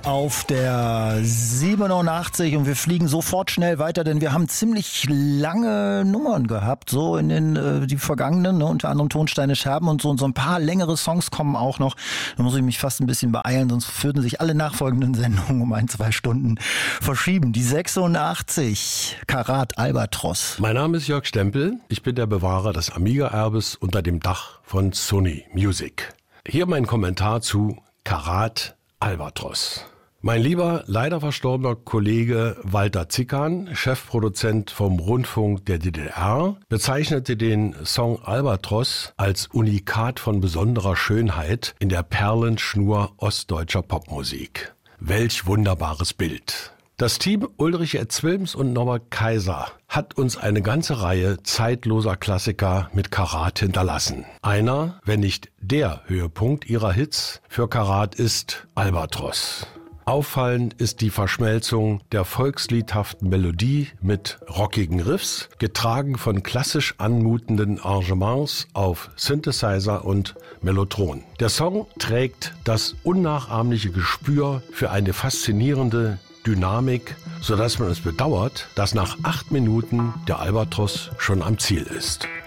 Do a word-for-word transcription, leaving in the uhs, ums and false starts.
Auf der siebenundachtzig und wir fliegen sofort schnell weiter, denn wir haben ziemlich lange Nummern gehabt, so in den äh, die vergangenen, ne, unter anderem Tonsteine Scherben und so und so ein paar längere Songs kommen auch noch. Da muss ich mich fast ein bisschen beeilen, sonst würden sich alle nachfolgenden Sendungen um ein, zwei Stunden verschieben. Die sechsundachtzig, Karat Albatros. Mein Name ist Jörg Stempel, ich bin der Bewahrer des Amiga-Erbes unter dem Dach von Sony Music. Hier mein Kommentar zu Karat Albatros. Mein lieber, leider verstorbener Kollege Walter Zickern, Chefproduzent vom Rundfunk der D D R, bezeichnete den Song Albatros als Unikat von besonderer Schönheit in der Perlenschnur ostdeutscher Popmusik. Welch wunderbares Bild! Das Team Ulrich Ed Wilms und Norbert Kaiser hat uns eine ganze Reihe zeitloser Klassiker mit Karat hinterlassen. Einer, wenn nicht der Höhepunkt ihrer Hits für Karat ist Albatros. Auffallend ist die Verschmelzung der volksliedhaften Melodie mit rockigen Riffs, getragen von klassisch anmutenden Arrangements auf Synthesizer und Mellotron. Der Song trägt das unnachahmliche Gespür für eine faszinierende Dynamik, sodass man es bedauert, dass nach acht Minuten der Albatros schon am Ziel ist.